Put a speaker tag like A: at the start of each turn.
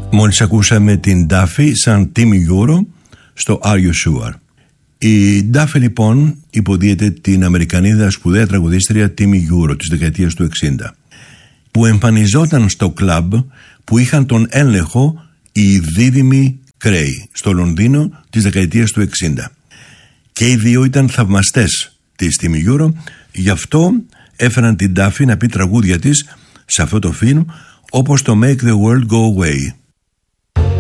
A: Μόλις ακούσαμε την Duffy σαν Timmy Euro στο Are You Sure. Η Duffy λοιπόν υποδίεται την Αμερικανίδα σπουδαία τραγουδίστρια Timmy Euro της δεκαετίας του 60, που εμφανιζόταν στο κλαμπ που είχαν τον έλεγχο οι δίδυμοι Cray στο Λονδίνο της δεκαετίας του 60. Και οι δύο ήταν θαυμαστές της Timmy Euro, γι' αυτό έφεραν την Duffy να πει τραγούδια της σε αυτό το φιλμ, όπως το Make the World Go Away.